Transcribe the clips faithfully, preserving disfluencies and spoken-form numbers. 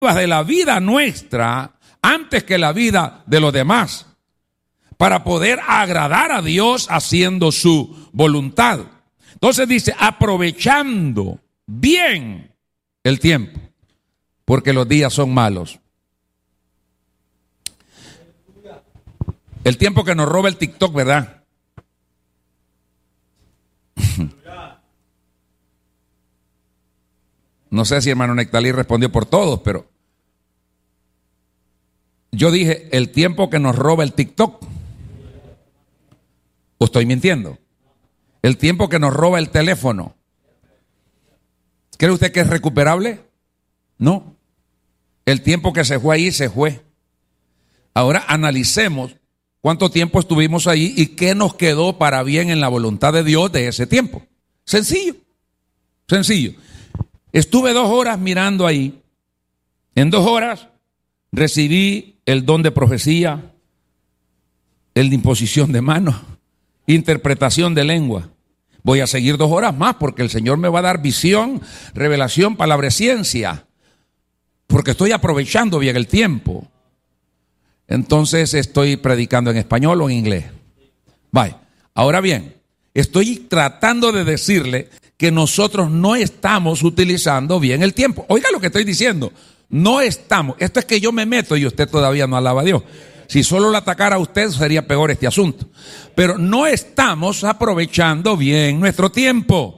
de la vida nuestra antes que la vida de los demás, para poder agradar a Dios haciendo su voluntad. Entonces dice, aprovechando bien el tiempo, porque los días son malos. El tiempo que nos roba el TikTok, ¿verdad? No sé si hermano Nectalí respondió por todos, pero yo dije, el tiempo que nos roba el TikTok. ¿O estoy mintiendo? El tiempo que nos roba el teléfono. ¿Cree usted que es recuperable? No. El tiempo que se fue ahí, se fue. Ahora analicemos cuánto tiempo estuvimos ahí y qué nos quedó para bien en la voluntad de Dios de ese tiempo. Sencillo. Sencillo. Estuve dos horas mirando ahí. En dos horas recibí el don de profecía, el de imposición de manos, interpretación de lengua. Voy a seguir dos horas más porque el Señor me va a dar visión, revelación, palabra de ciencia, porque estoy aprovechando bien el tiempo. Entonces estoy predicando en español o en inglés. Bye. Ahora bien, estoy tratando de decirle que nosotros no estamos utilizando bien el tiempo. Oiga lo que estoy diciendo. No estamos. Esto es que yo me meto y usted todavía no alaba a Dios. Si solo lo atacara a usted sería peor este asunto. Pero no estamos aprovechando bien nuestro tiempo.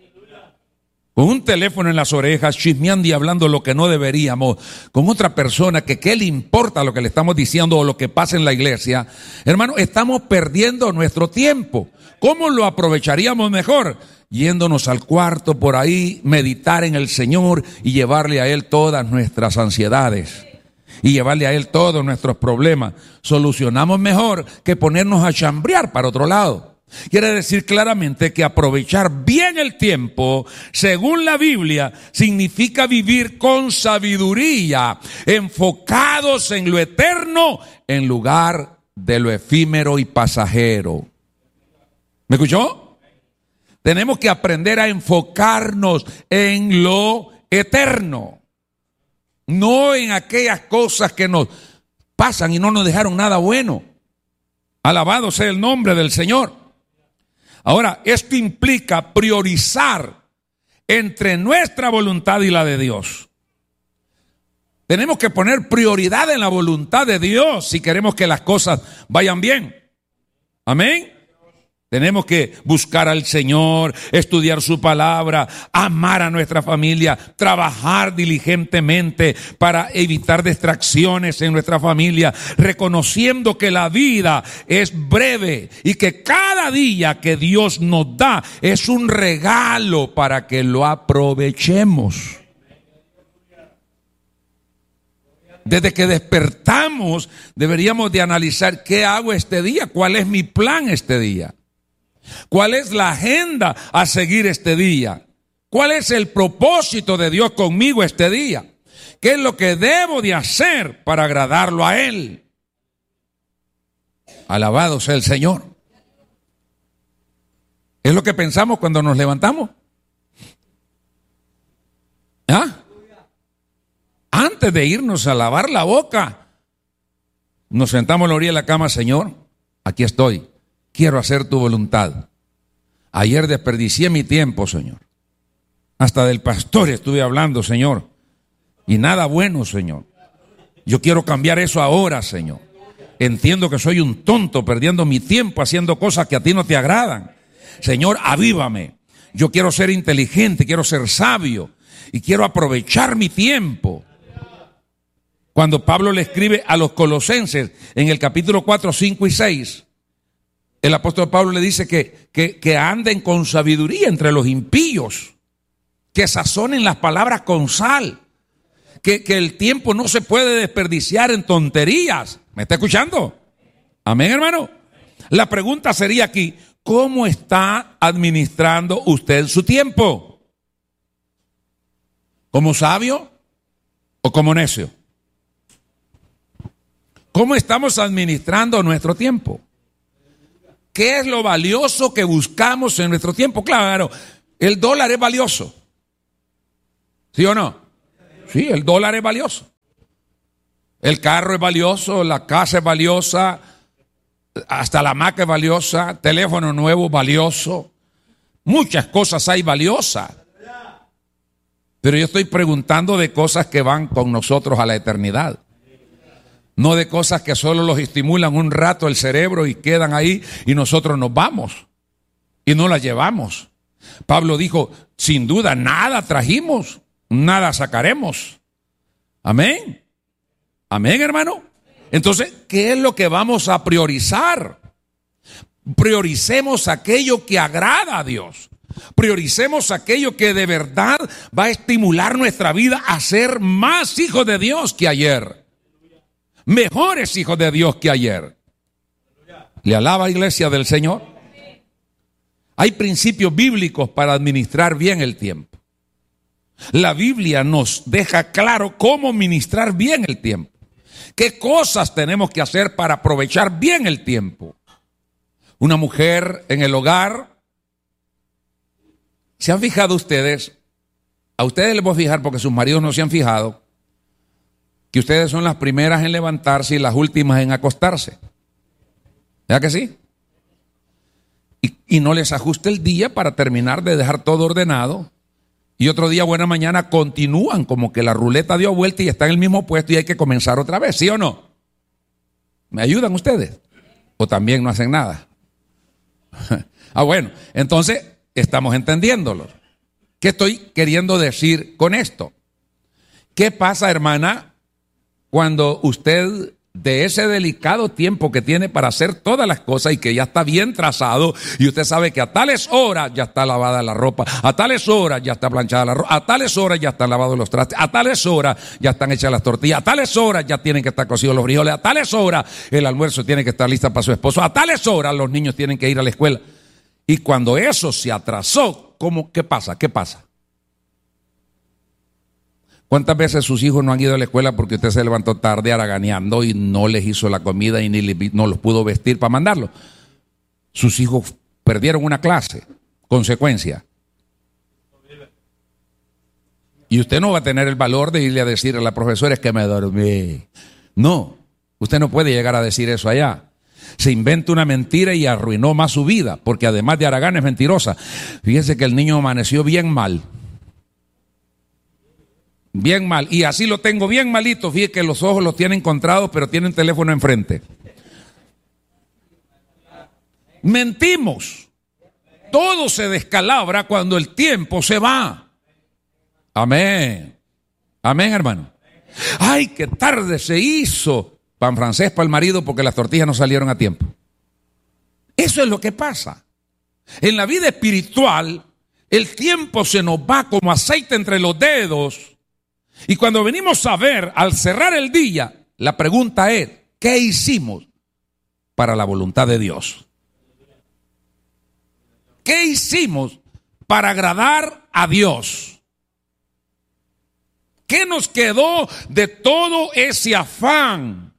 Con un teléfono en las orejas, chismeando y hablando lo que no deberíamos, con otra persona que qué le importa lo que le estamos diciendo o lo que pasa en la iglesia. Hermano, estamos perdiendo nuestro tiempo. ¿Cómo lo aprovecharíamos mejor? Yéndonos al cuarto por ahí, meditar en el Señor y llevarle a Él todas nuestras ansiedades. Y llevarle a Él todos nuestros problemas. Solucionamos mejor que ponernos a chambrear para otro lado. Quiere decir claramente que aprovechar bien el tiempo, según la Biblia, significa vivir con sabiduría, enfocados en lo eterno, en lugar de lo efímero y pasajero. ¿Me escuchó? Tenemos que aprender a enfocarnos en lo eterno, no en aquellas cosas que nos pasan y no nos dejaron nada bueno. Alabado sea el nombre del Señor. Ahora, esto implica priorizar entre nuestra voluntad y la de Dios. Tenemos que poner prioridad en la voluntad de Dios si queremos que las cosas vayan bien. Amén. Tenemos que buscar al Señor, estudiar su palabra, amar a nuestra familia, trabajar diligentemente para evitar distracciones en nuestra familia, reconociendo que la vida es breve y que cada día que Dios nos da es un regalo para que lo aprovechemos. Desde que despertamos deberíamos de analizar qué hago este día, cuál es mi plan este día. ¿Cuál es la agenda a seguir este día? ¿Cuál es el propósito de Dios conmigo este día? ¿Qué es lo que debo de hacer para agradarlo a Él? Alabado sea el Señor. ¿Es lo que pensamos cuando nos levantamos? ¿Ah? Antes de irnos a lavar la boca, nos sentamos a la orilla de la cama. Señor, aquí estoy. Quiero hacer tu voluntad. Ayer desperdicié mi tiempo, Señor. Hasta del pastor estuve hablando, Señor. Y nada bueno, Señor. Yo quiero cambiar eso ahora, Señor. Entiendo que soy un tonto perdiendo mi tiempo haciendo cosas que a ti no te agradan. Señor, avívame. Yo quiero ser inteligente, quiero ser sabio y quiero aprovechar mi tiempo. Cuando Pablo le escribe a los colosenses en el capítulo cuatro, cinco y seis, el apóstol Pablo le dice que, que, que anden con sabiduría entre los impíos, que sazonen las palabras con sal, que, que el tiempo no se puede desperdiciar en tonterías. ¿Me está escuchando? Amén, hermano. La pregunta sería aquí, ¿cómo está administrando usted su tiempo? ¿Como sabio o como necio? ¿Cómo estamos administrando nuestro tiempo? ¿Qué es lo valioso que buscamos en nuestro tiempo? Claro, el dólar es valioso. ¿Sí o no? Sí, el dólar es valioso. El carro es valioso, la casa es valiosa, hasta la hamaca es valiosa, teléfono nuevo valioso. Muchas cosas hay valiosas. Pero yo estoy preguntando de cosas que van con nosotros a la eternidad. No de cosas que solo los estimulan un rato el cerebro y quedan ahí y nosotros nos vamos y no las llevamos. Pablo dijo, sin duda nada trajimos, nada sacaremos. Amén. Amén, hermano. Entonces, ¿qué es lo que vamos a priorizar? Prioricemos aquello que agrada a Dios. Prioricemos aquello que de verdad va a estimular nuestra vida a ser más hijos de Dios que ayer. Mejores hijos de Dios que ayer. ¿Le alaba, iglesia del Señor? Hay principios bíblicos para administrar bien el tiempo. La Biblia nos deja claro cómo administrar bien el tiempo. ¿Qué cosas tenemos que hacer para aprovechar bien el tiempo? Una mujer en el hogar. ¿Se han fijado ustedes? A ustedes les voy a fijar porque sus maridos no se han fijado que ustedes son las primeras en levantarse y las últimas en acostarse. ¿Verdad que sí? Y, y no les ajusta el día para terminar de dejar todo ordenado. Y otro día, buena mañana, continúan como que la ruleta dio vuelta y está en el mismo puesto y hay que comenzar otra vez, ¿sí o no? ¿Me ayudan ustedes? ¿O también no hacen nada? Ah, bueno, entonces estamos entendiéndolo. ¿Qué estoy queriendo decir con esto? ¿Qué pasa, hermana, cuando usted de ese delicado tiempo que tiene para hacer todas las cosas y que ya está bien trazado y usted sabe que a tales horas ya está lavada la ropa, a tales horas ya está planchada la ropa, a tales horas ya están lavados los trastes, a tales horas ya están hechas las tortillas, a tales horas ya tienen que estar cocidos los frijoles, a tales horas el almuerzo tiene que estar lista para su esposo, a tales horas los niños tienen que ir a la escuela? Y cuando eso se atrasó, ¿cómo? ¿Qué pasa? ¿Qué pasa? ¿Cuántas veces sus hijos no han ido a la escuela porque usted se levantó tarde haraganeando y no les hizo la comida y ni les, no los pudo vestir para mandarlos? Sus hijos perdieron una clase. Consecuencia. Y usted no va a tener el valor de irle a decir a la profesora es que me dormí. No, usted no puede llegar a decir eso allá. Se inventa una mentira y arruinó más su vida, porque además de haragana es mentirosa. Fíjese que el niño amaneció bien mal. Bien mal, y así lo tengo bien malito. Fíjese que los ojos los tiene encontrados, pero tiene un teléfono enfrente. Mentimos. Todo se descalabra cuando el tiempo se va. Amén. Amén, hermano. Ay, qué tarde se hizo pan francés para el marido porque las tortillas no salieron a tiempo. Eso es lo que pasa. En la vida espiritual, el tiempo se nos va como aceite entre los dedos. Y cuando venimos a ver, al cerrar el día, la pregunta es, ¿qué hicimos para la voluntad de Dios? ¿Qué hicimos para agradar a Dios? ¿Qué nos quedó de todo ese afán?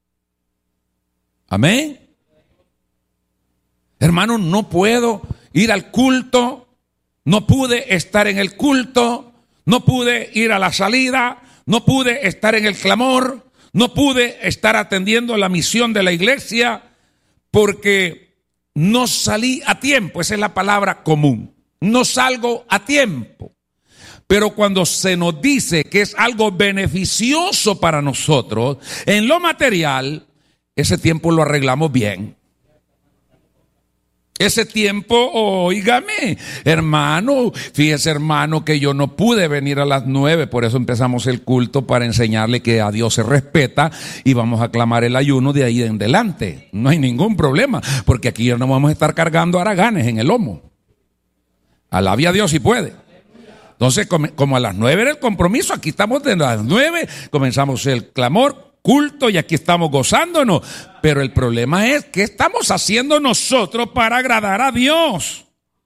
Amén. Hermano, no puedo ir al culto, no pude estar en el culto. No pude ir a la salida, no pude estar en el clamor, no pude estar atendiendo la misión de la iglesia porque no salí a tiempo. Esa es la palabra común. No salgo a tiempo. Pero cuando se nos dice que es algo beneficioso para nosotros, en lo material, ese tiempo lo arreglamos bien. Ese tiempo, óigame, hermano, fíjese hermano que yo no pude venir a las nueve, por eso empezamos el culto para enseñarle que a Dios se respeta y vamos a clamar el ayuno de ahí en adelante. No hay ningún problema, porque aquí ya no vamos a estar cargando haraganes en el lomo. Alabe a Dios si puede. Entonces, como, como a las nueve era el compromiso, aquí estamos desde las nueve, comenzamos el clamor, culto y aquí estamos gozándonos. Pero el problema es, ¿qué estamos haciendo nosotros para agradar a Dios?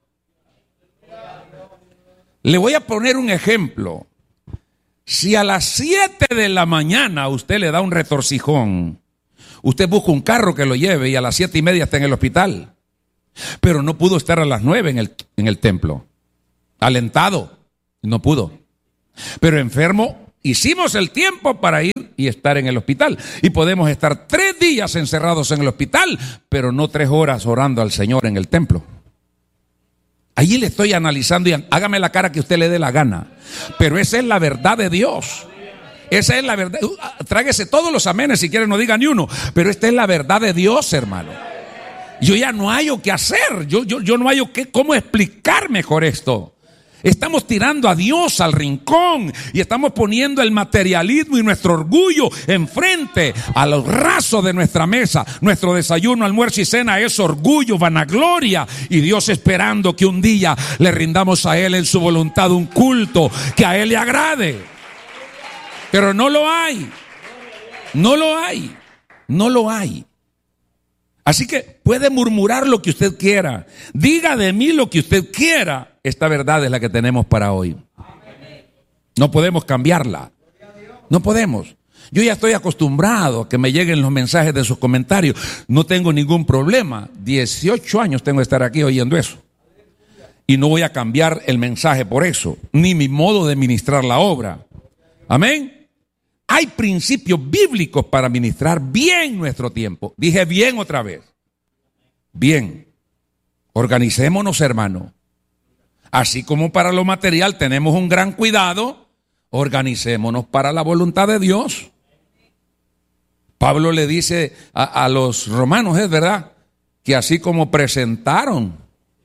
Le voy a poner un ejemplo. Si a las siete de la mañana usted le da un retorcijón, usted busca un carro que lo lleve y a las siete y media está en el hospital. Pero no pudo estar a las nueve en el, en el templo. Alentado, no pudo. Pero enfermo, hicimos el tiempo para ir y estar en el hospital. Y podemos estar tres días encerrados en el hospital, pero no tres horas orando al Señor en el templo. Allí le estoy analizando y hágame la cara que usted le dé la gana. Pero esa es la verdad de Dios. Esa es la verdad. Tráguese todos los amenes si quieren, no diga ni uno. Pero esta es la verdad de Dios, hermano. Yo ya no hallo qué hacer. Yo, yo, yo no hallo qué, cómo explicar mejor esto. Estamos tirando a Dios al rincón y estamos poniendo el materialismo y nuestro orgullo enfrente a los rasos de nuestra mesa. Nuestro desayuno, almuerzo y cena es orgullo, vanagloria, y Dios esperando que un día le rindamos a Él en su voluntad un culto que a Él le agrade. Pero no lo hay, no lo hay, no lo hay. Así que puede murmurar lo que usted quiera, diga de mí lo que usted quiera. Esta verdad es la que tenemos para hoy. No podemos cambiarla. No podemos. Yo ya estoy acostumbrado a que me lleguen los mensajes de sus comentarios. No tengo ningún problema. dieciocho años tengo de estar aquí oyendo eso. Y no voy a cambiar el mensaje por eso, ni mi modo de ministrar la obra. Amén. Hay principios bíblicos para ministrar bien nuestro tiempo. Dije bien otra vez. Bien. Organicémonos, hermano. Así como para lo material tenemos un gran cuidado, organicémonos para la voluntad de Dios. Pablo le dice a, a los romanos, es verdad, que así como presentaron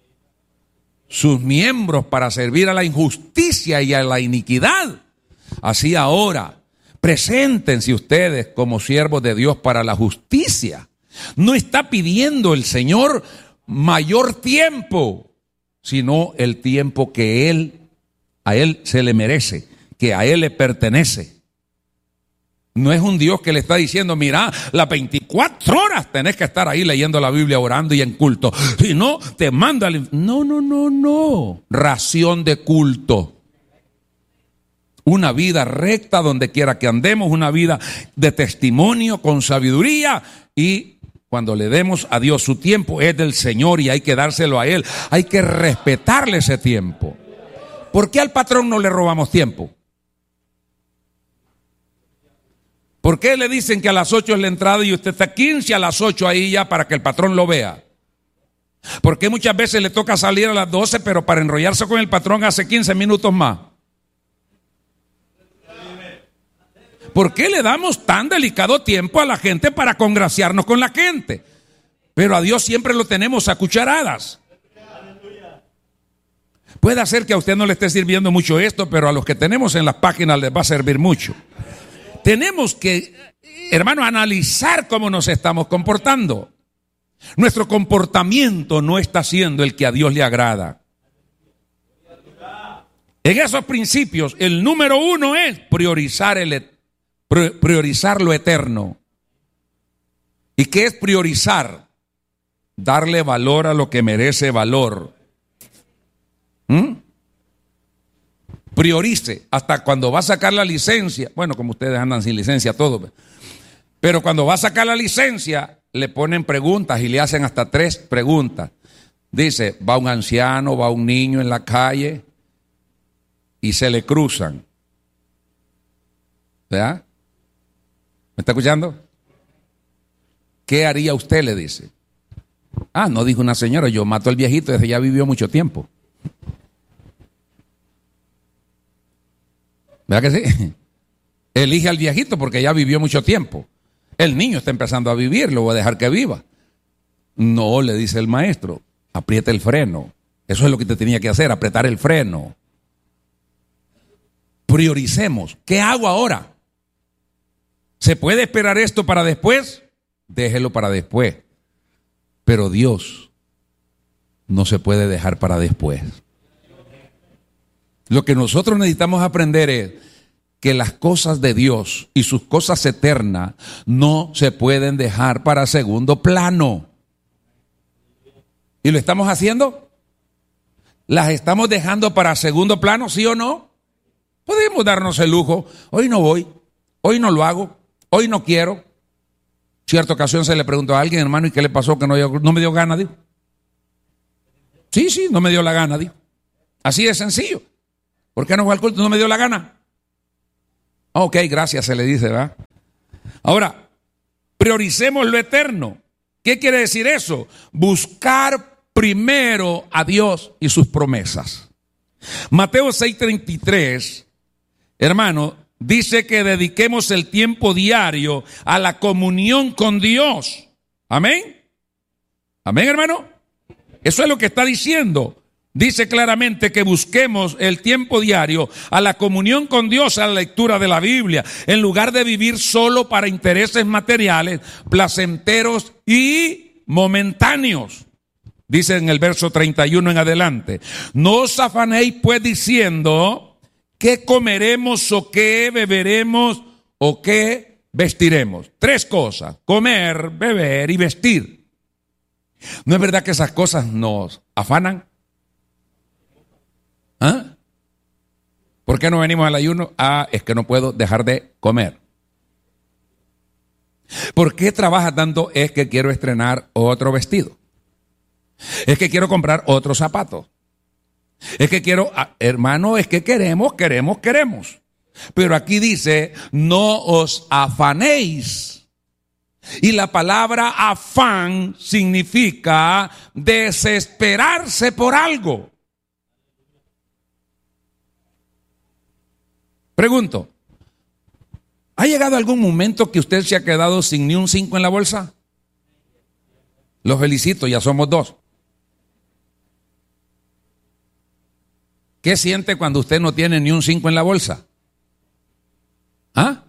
sus miembros para servir a la injusticia y a la iniquidad, así ahora preséntense ustedes como siervos de Dios para la justicia. No está pidiendo el Señor mayor tiempo, sino el tiempo que Él, a Él se le merece, que a Él le pertenece. No es un Dios que le está diciendo, mira, las veinticuatro horas tenés que estar ahí leyendo la Biblia, orando y en culto. Si no, te manda al... No, no, no, no. Ración de culto. Una vida recta donde quiera que andemos, una vida de testimonio con sabiduría, y cuando le demos a Dios su tiempo es del Señor y hay que dárselo a Él. Hay que respetarle ese tiempo. ¿Por qué al patrón no le robamos tiempo? ¿Por qué le dicen que a las ocho es la entrada y usted está quince a las ocho ahí ya para que el patrón lo vea? ¿Por qué muchas veces le toca salir a las doce, pero para enrollarse con el patrón hace quince minutos más? ¿Por qué le damos tan delicado tiempo a la gente para congraciarnos con la gente? Pero a Dios siempre lo tenemos a cucharadas. Puede ser que a usted no le esté sirviendo mucho esto, pero a los que tenemos en las páginas les va a servir mucho. Tenemos que, hermano, analizar cómo nos estamos comportando. Nuestro comportamiento no está siendo el que a Dios le agrada. En esos principios, el número uno es priorizar el priorizar lo eterno. ¿Y qué es priorizar? Darle valor a lo que merece valor. ¿Mm? Priorice. Hasta cuando va a sacar la licencia, bueno, como ustedes andan sin licencia todos, pero cuando va a sacar la licencia le ponen preguntas y le hacen hasta tres preguntas. Dice, va un anciano, va un niño en la calle y se le cruzan. ¿Verdad? ¿Me está escuchando? ¿Qué haría usted? Le dice. Ah, no, dijo una señora, yo mato al viejito, desde ya vivió mucho tiempo. ¿Verdad que sí? Elige al viejito porque ya vivió mucho tiempo. El niño está empezando a vivir, lo voy a dejar que viva. No, le dice el maestro, aprieta el freno. Eso es lo que te tenía que hacer, apretar el freno. Prioricemos. ¿Qué hago ahora? ¿Se puede esperar esto para después? Déjelo para después. Pero Dios no se puede dejar para después. Lo que nosotros necesitamos aprender es que las cosas de Dios y sus cosas eternas no se pueden dejar para segundo plano. ¿Y lo estamos haciendo? ¿Las estamos dejando para segundo plano, sí o no? Podemos darnos el lujo. Hoy no voy, hoy no lo hago, hoy no quiero. Cierta ocasión se le preguntó a alguien, hermano, ¿y qué le pasó? Que no, no me dio gana, dijo. Sí, sí, no me dio la gana, dijo. Así de sencillo. ¿Por qué no fue al culto? No me dio la gana. Ok, gracias se le dice, ¿verdad? Ahora, prioricemos lo eterno. ¿Qué quiere decir eso? Buscar primero a Dios y sus promesas. Mateo seis treinta y tres, hermano, dice que dediquemos el tiempo diario a la comunión con Dios. Amén. Amén, hermano. Eso es lo que está diciendo. Dice claramente que busquemos el tiempo diario a la comunión con Dios, a la lectura de la Biblia, en lugar de vivir solo para intereses materiales, placenteros y momentáneos. Dice en el verso treinta y uno en adelante: no os afanéis pues diciendo qué comeremos o qué beberemos o qué vestiremos. Tres cosas: comer, beber y vestir. ¿No es verdad que esas cosas nos afanan? ¿Ah? ¿Por qué no venimos al ayuno? Ah, es que no puedo dejar de comer. ¿Por qué trabajas tanto? Es que quiero estrenar otro vestido. Es que quiero comprar otros zapatos. Es que quiero, ah, hermano, es que queremos, queremos, queremos. Pero aquí dice, no os afanéis. Y la palabra afán significa desesperarse por algo. Pregunto, ¿ha llegado algún momento que usted se ha quedado sin ni un cinco en la bolsa? Los felicito, ya somos dos. ¿Qué siente cuando usted no tiene ni un cinco en la bolsa? ¿Ah?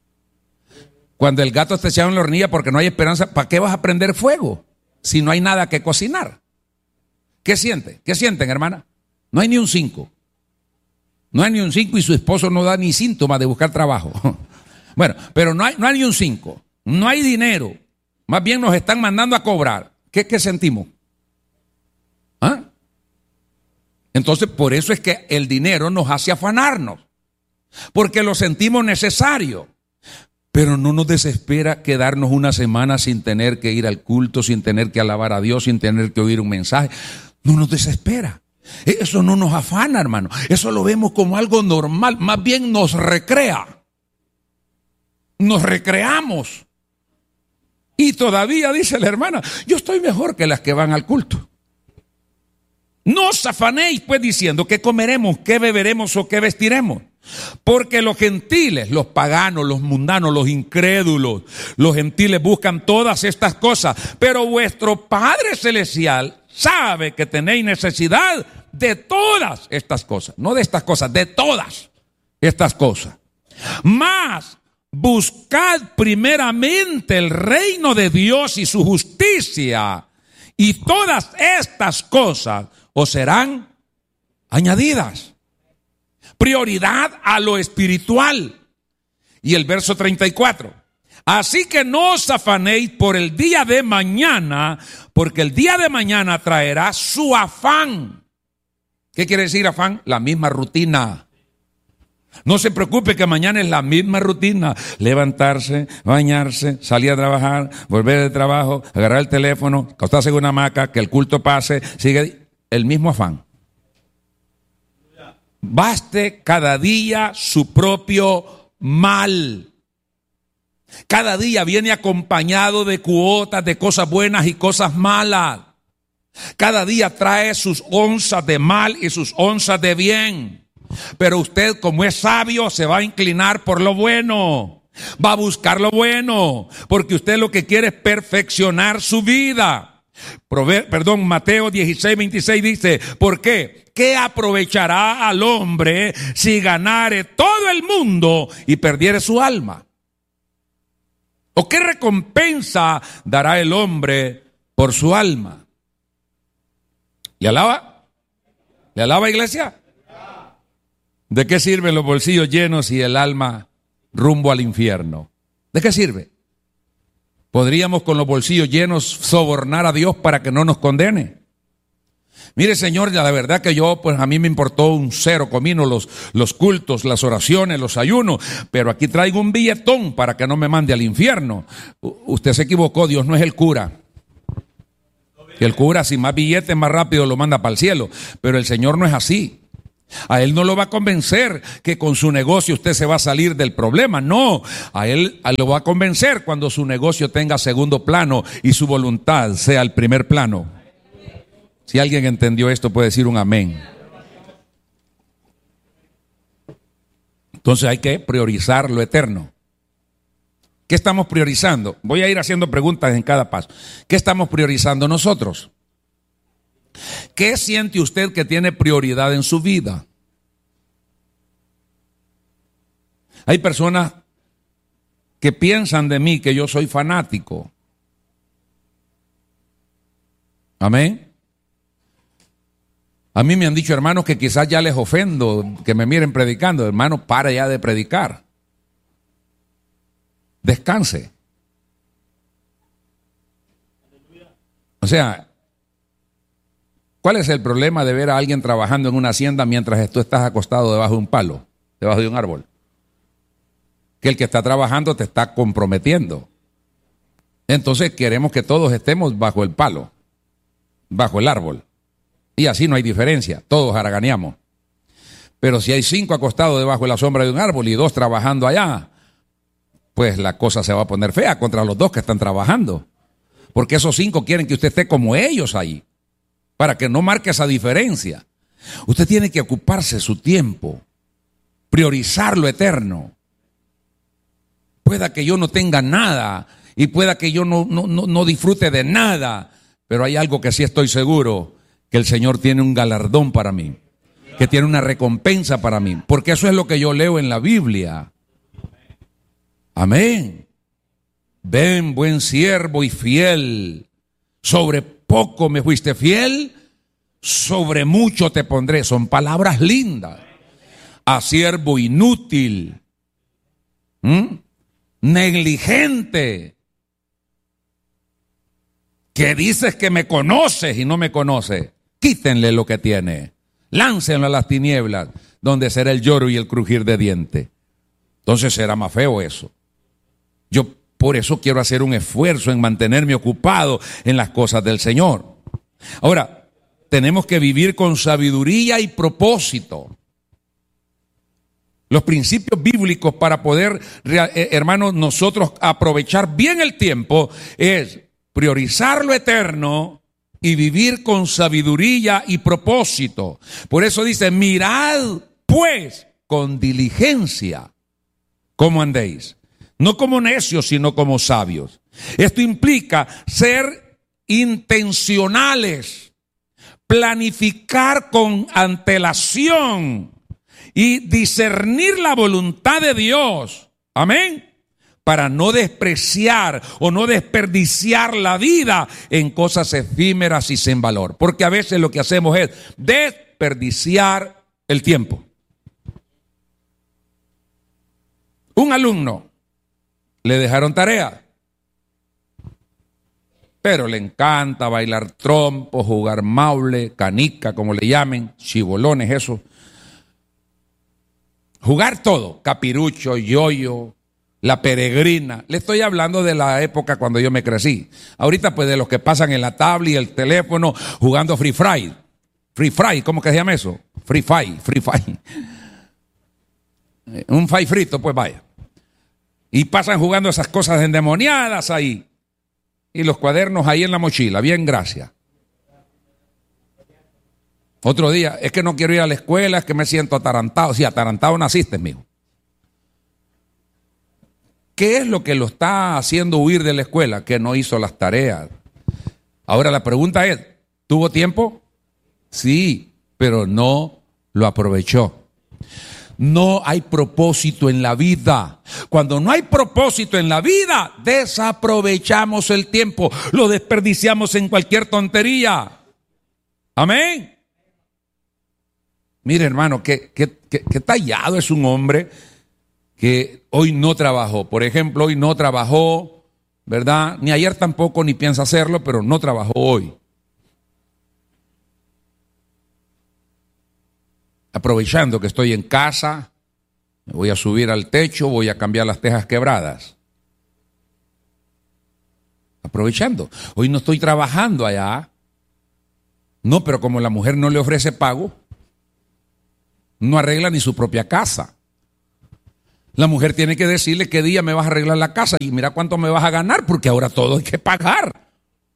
Cuando el gato está echado en la hornilla porque no hay esperanza, ¿para qué vas a prender fuego si no hay nada que cocinar? ¿Qué siente? ¿Qué sienten, hermana? No hay ni un cinco. No hay ni un cinco y su esposo no da ni síntomas de buscar trabajo. Bueno, pero no hay, no hay ni un cinco. No hay dinero. Más bien nos están mandando a cobrar. ¿Qué, qué sentimos? ¿Ah? Entonces, por eso es que el dinero nos hace afanarnos. Porque lo sentimos necesario. Pero no nos desespera quedarnos una semana sin tener que ir al culto, sin tener que alabar a Dios, sin tener que oír un mensaje. No nos desespera. Eso no nos afana, hermano. Eso lo vemos como algo normal. Más bien nos recrea. Nos recreamos. Y todavía dice la hermana, yo estoy mejor que las que van al culto. No os afanéis pues diciendo qué comeremos, qué beberemos o qué vestiremos. Porque los gentiles, los paganos, los mundanos, los incrédulos, los gentiles buscan todas estas cosas. Pero vuestro Padre Celestial sabe que tenéis necesidad de todas estas cosas. No de estas cosas, de todas estas cosas. Mas buscad primeramente el reino de Dios y su justicia, y todas estas cosas os serán añadidas. Prioridad a lo espiritual. Y el verso treinta y cuatro. Así que no os afanéis por el día de mañana, porque el día de mañana traerá su afán. ¿Qué quiere decir afán? La misma rutina. No se preocupe que mañana es la misma rutina. Levantarse, bañarse, salir a trabajar, volver de trabajo, agarrar el teléfono, acostarse en una hamaca, que el culto pase, sigue el mismo afán. Baste cada día su propio mal. Cada día viene acompañado de cuotas de cosas buenas y cosas malas. Cada día trae sus onzas de mal y sus onzas de bien. Pero usted, como es sabio, se va a inclinar por lo bueno. Va a buscar lo bueno, porque usted lo que quiere es perfeccionar su vida. Prover- perdón, Mateo dieciséis veintiséis dice, ¿por qué? ¿Qué aprovechará al hombre si ganare todo el mundo y perdiere su alma? ¿O qué recompensa dará el hombre por su alma? ¿Le alaba? ¿Le alaba, iglesia? ¿De qué sirven los bolsillos llenos y el alma rumbo al infierno? ¿De qué sirve? ¿Podríamos con los bolsillos llenos sobornar a Dios para que no nos condene? Mire, Señor, la verdad que yo, pues a mí me importó un cero comino los, los cultos, las oraciones, los ayunos, pero aquí traigo un billetón para que no me mande al infierno. U- usted se equivocó, Dios no es el cura. El cura, sin más billetes, más rápido lo manda para el cielo, pero el Señor no es así. A él no lo va a convencer que con su negocio usted se va a salir del problema. No, a él lo va a convencer cuando su negocio tenga segundo plano y su voluntad sea el primer plano. Si alguien entendió esto, puede decir un amén. Entonces hay que priorizar lo eterno. ¿Qué estamos priorizando? Voy a ir haciendo preguntas en cada paso. ¿Qué estamos priorizando nosotros? ¿Qué siente usted que tiene prioridad en su vida? Hay personas que piensan de mí que yo soy fanático. Amén. A mí me han dicho hermanos que quizás ya les ofendo que me miren predicando. Hermano, para ya de predicar. Descanse. O sea, ¿cuál es el problema de ver a alguien trabajando en una hacienda mientras tú estás acostado debajo de un palo, debajo de un árbol? Que el que está trabajando te está comprometiendo. Entonces queremos que todos estemos bajo el palo, bajo el árbol. Y así no hay diferencia, todos haraganeamos. Pero si hay cinco acostados debajo de la sombra de un árbol y dos trabajando allá, pues la cosa se va a poner fea contra los dos que están trabajando. Porque esos cinco quieren que usted esté como ellos ahí, para que no marque esa diferencia. Usted tiene que ocuparse su tiempo, priorizar lo eterno. Pueda que yo no tenga nada y pueda que yo no, no, no, no disfrute de nada, pero hay algo que sí estoy seguro, que el Señor tiene un galardón para mí, que tiene una recompensa para mí, porque eso es lo que yo leo en la Biblia. Amén. Ven, buen siervo y fiel, sobre poco me fuiste fiel, sobre mucho te pondré. Son palabras lindas. A siervo inútil, ¿Mm? negligente, que dices que me conoces y no me conoces. Quítenle lo que tiene, láncenlo a las tinieblas, donde será el lloro y el crujir de dientes. Entonces será más feo eso. Yo por eso quiero hacer un esfuerzo en mantenerme ocupado en las cosas del Señor. Ahora, tenemos que vivir con sabiduría y propósito. Los principios bíblicos para poder, hermanos, nosotros aprovechar bien el tiempo es priorizar lo eterno y vivir con sabiduría y propósito. Por eso dice, mirad pues con diligencia cómo andéis. No como necios, sino como sabios. Esto implica ser intencionales, planificar con antelación y discernir la voluntad de Dios. Amén. Para no despreciar o no desperdiciar la vida en cosas efímeras y sin valor. Porque a veces lo que hacemos es desperdiciar el tiempo. Un alumno le dejaron tarea, pero le encanta bailar trompo, jugar maule, canica, como le llamen, chibolones, eso. Jugar todo, capirucho, yoyo, la peregrina. Le estoy hablando de la época cuando yo me crecí. Ahorita pues de los que pasan en la tablet y el teléfono jugando Free Fire. Free Fire, ¿cómo que se llama eso? Free Fire, Free Fire. Un fire frito, pues vaya. Y pasan jugando esas cosas endemoniadas ahí. Y los cuadernos ahí en la mochila, bien, gracias. Otro día, es que no quiero ir a la escuela, es que me siento atarantado. Sí, atarantado naciste, mijo. ¿Qué es lo que lo está haciendo huir de la escuela? Que no hizo las tareas. Ahora la pregunta es, ¿tuvo tiempo? Sí, pero no lo aprovechó. No hay propósito en la vida. Cuando no hay propósito en la vida, desaprovechamos el tiempo, lo desperdiciamos en cualquier tontería. Amén. Mire, hermano, qué, qué, qué, qué tallado es un hombre que hoy no trabajó. Por ejemplo, hoy no trabajó, ¿verdad? Ni ayer tampoco, ni piensa hacerlo, pero no trabajó hoy. Aprovechando que estoy en casa, me voy a subir al techo, voy a cambiar las tejas quebradas. Aprovechando. Hoy no estoy trabajando allá. No, pero como la mujer no le ofrece pago, no arregla ni su propia casa. La mujer tiene que decirle qué día me vas a arreglar la casa y mira cuánto me vas a ganar, porque ahora todo hay que pagar.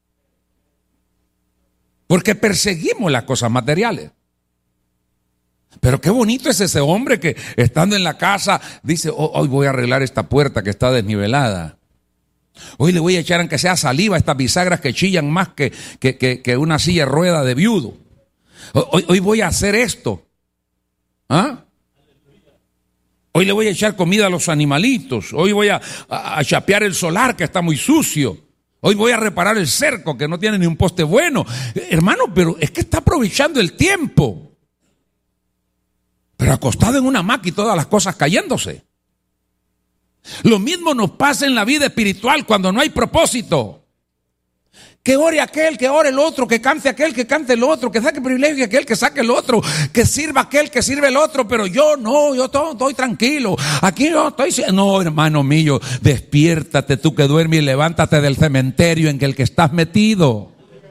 Porque perseguimos las cosas materiales. Pero qué bonito es ese hombre que estando en la casa dice, oh, hoy voy a arreglar esta puerta que está desnivelada. Hoy le voy a echar aunque sea saliva a estas bisagras que chillan más que, que, que, que una silla de rueda de viudo. Hoy, hoy voy a hacer esto. ¿Ah? Hoy le voy a echar comida a los animalitos. Hoy voy a, a, a chapear el solar que está muy sucio. Hoy voy a reparar el cerco que no tiene ni un poste bueno. Hermano, pero es que está aprovechando el tiempo. Pero acostado en una hamaca y todas las cosas cayéndose. Lo mismo nos pasa en la vida espiritual cuando no hay propósito. Que ore aquel, que ore el otro, que cante aquel, que cante el otro, que saque privilegio aquel, que saque el otro, que sirva aquel, que sirve el otro, pero yo no, yo todo, estoy tranquilo. Aquí yo estoy... No, hermano mío, despiértate tú que duermes y levántate del cementerio en el que estás metido.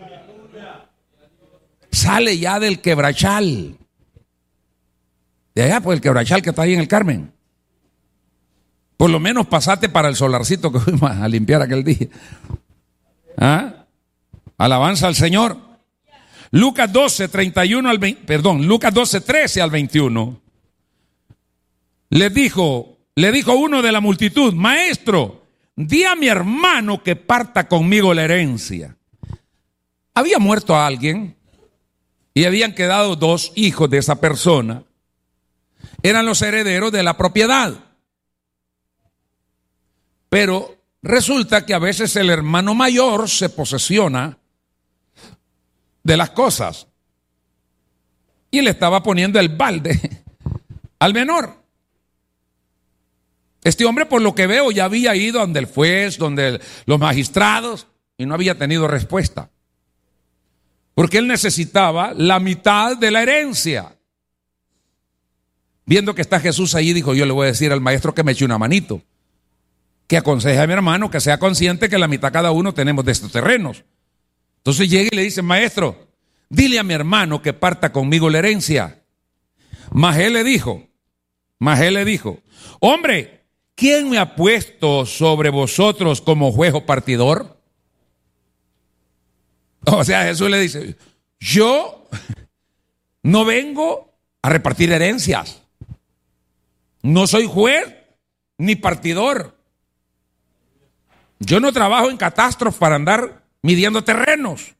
Sale ya del quebrachal. De allá, pues el quebrachal que está ahí en el Carmen. Por lo menos pasate para el solarcito que fuimos a limpiar aquel día. ¿Ah? Alabanza al Señor. Lucas doce, treinta y uno al veinte, perdón, Lucas doce, trece al veintiuno. Le dijo, le dijo uno de la multitud, maestro, di a mi hermano que parta conmigo la herencia. Había muerto a alguien y habían quedado dos hijos de esa persona. Eran los herederos de la propiedad. Pero resulta que a veces el hermano mayor se posesiona de las cosas y le estaba poniendo el balde al menor. Este hombre, por lo que veo, ya había ido donde el juez, donde el, los magistrados, y no había tenido respuesta. Porque él necesitaba la mitad de la herencia. Viendo que está Jesús ahí, dijo, yo le voy a decir al maestro que me eche una manito, que aconseje a mi hermano que sea consciente que la mitad cada uno tenemos de estos terrenos. Entonces llega y le dice, maestro, dile a mi hermano que parta conmigo la herencia. Mas él le dijo, mas él le dijo, hombre, ¿quién me ha puesto sobre vosotros como juez o partidor? O sea, Jesús le dice, yo no vengo a repartir herencias. No soy juez ni partidor. Yo no trabajo en catastros para andar midiendo terrenos.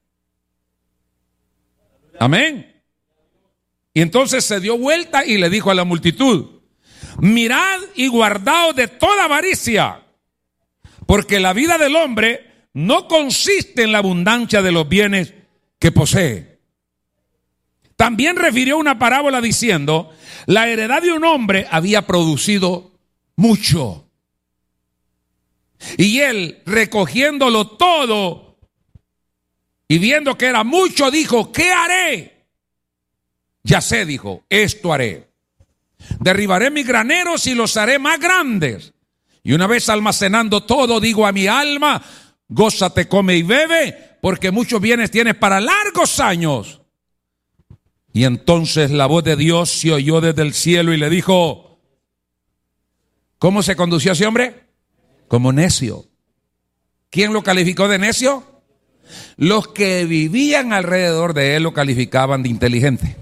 Amén. Y entonces se dio vuelta y le dijo a la multitud, mirad y guardaos de toda avaricia, porque la vida del hombre no consiste en la abundancia de los bienes que posee. También refirió una parábola diciendo, la heredad de un hombre había producido mucho. Y él, recogiéndolo todo y viendo que era mucho, dijo, ¿qué haré? Ya sé, dijo, esto haré. Derribaré mis graneros y los haré más grandes. Y una vez almacenando todo, digo a mi alma, gózate, come y bebe, porque muchos bienes tienes para largos años. Y entonces la voz de Dios se oyó desde el cielo y le dijo, ¿cómo se condució ese hombre? Como necio. ¿Quién lo calificó de necio? Los que vivían alrededor de él lo calificaban de inteligente.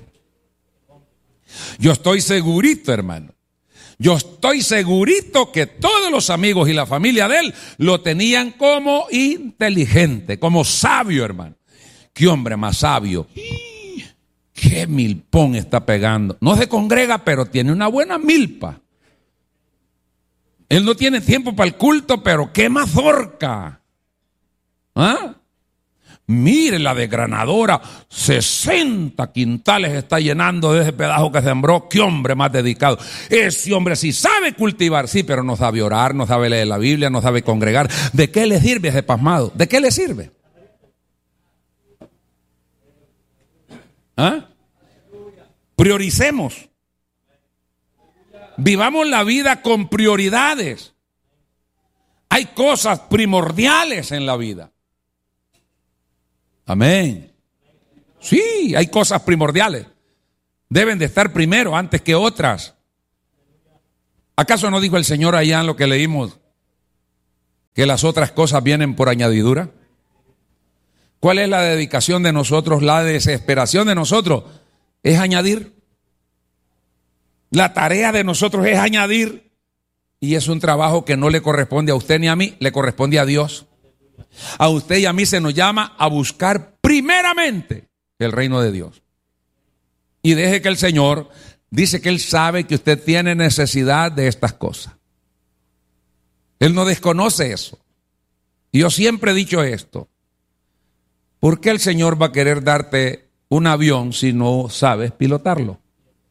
Yo estoy segurito, hermano. Yo estoy segurito que todos los amigos y la familia de él lo tenían como inteligente, como sabio, hermano. ¿Qué hombre más sabio? ¿Qué milpón está pegando? No se congrega, pero tiene una buena milpa. Él no tiene tiempo para el culto, pero qué mazorca. ¿Ah? Mire la desgranadora, sesenta quintales está llenando de ese pedazo que sembró. Qué hombre más dedicado. Ese hombre sí sabe cultivar, sí, pero no sabe orar, no sabe leer la Biblia, no sabe congregar. ¿De qué le sirve ese pasmado? ¿De qué le sirve? ¿Ah? Prioricemos. Vivamos la vida con prioridades. Hay cosas primordiales en la vida. Amén. Sí, hay cosas primordiales. deben de estar primero antes que otras. ¿Acaso no dijo el Señor allá en lo que leímos que las otras cosas vienen por añadidura? ¿Cuál es la dedicación de nosotros? La desesperación de nosotros es añadir. La tarea de nosotros es añadir. Y es un trabajo que no le corresponde a usted ni a mí, le corresponde a Dios. A usted y a mí se nos llama a buscar primeramente el reino de Dios. Y deje que el Señor dice que Él sabe que usted tiene necesidad de estas cosas. Él no desconoce eso. Y yo siempre he dicho esto. ¿Por qué el Señor va a querer darte un avión si no sabes pilotarlo?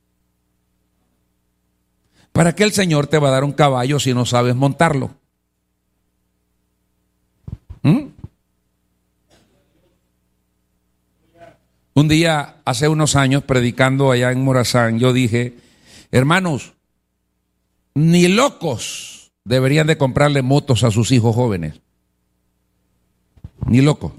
¿Para qué el Señor te va a dar un caballo si no sabes montarlo? ¿Mm? Un día, hace unos años, predicando allá en Morazán, yo dije, hermanos, ni locos deberían de comprarle motos a sus hijos jóvenes. Ni locos.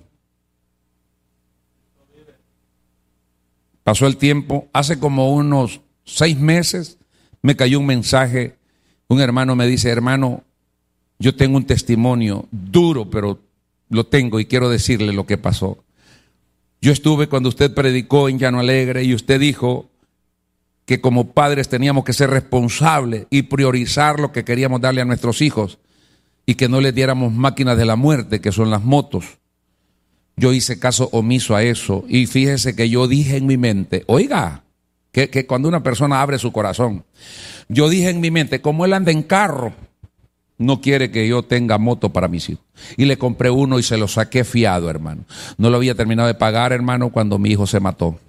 Pasó el tiempo, hace como unos seis meses, me cayó un mensaje, un hermano me dice, hermano, yo tengo un testimonio duro, pero lo tengo y quiero decirle lo que pasó. Yo estuve cuando usted predicó en Llano Alegre y usted dijo que como padres teníamos que ser responsables y priorizar lo que queríamos darle a nuestros hijos y que no les diéramos máquinas de la muerte, que son las motos. Yo hice caso omiso a eso y fíjese que yo dije en mi mente, oiga, que, que cuando una persona abre su corazón, yo dije en mi mente, como él anda en carro, no quiere que yo tenga moto para mis hijos. Y le compré uno y se lo saqué fiado, hermano. No lo había terminado de pagar, hermano, cuando mi hijo se mató.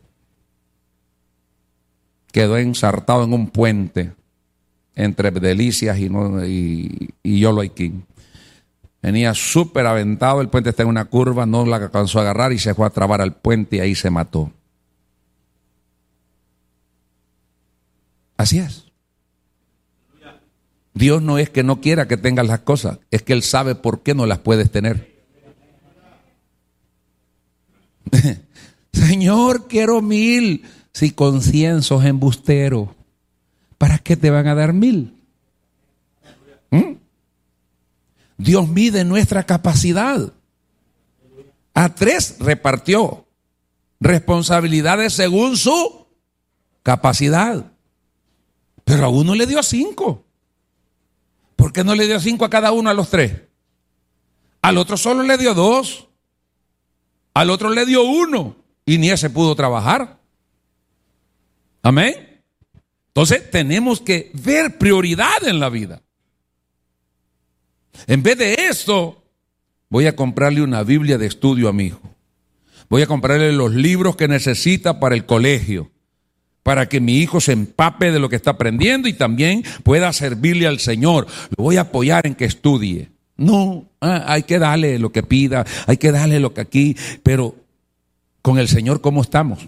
Quedó ensartado en un puente entre Delicias y, no, y, y Yoloiquín. Venía súper aventado, el puente está en una curva, no la alcanzó a agarrar y se fue a trabar al puente y ahí se mató. Así es. Dios no es que no quiera que tengas las cosas, es que Él sabe por qué no las puedes tener. Señor, quiero mil. Si con cien sos embustero, ¿para qué te van a dar mil? ¿Mm? Dios mide nuestra capacidad. A tres repartió responsabilidades según su capacidad, pero a uno le dio cinco. ¿Por qué no le dio cinco a cada uno a los tres? Al otro solo le dio dos. Al otro le dio uno. Y ni ese pudo trabajar. Amén. Entonces tenemos que ver prioridad en la vida. En vez de esto, voy a comprarle una Biblia de estudio a mi hijo. Voy a comprarle los libros que necesita para el colegio, para que mi hijo se empape de lo que está aprendiendo y también pueda servirle al Señor. Lo voy a apoyar en que estudie. No, ah, hay que darle lo que pida, hay que darle lo que aquí, pero con el Señor, ¿cómo estamos?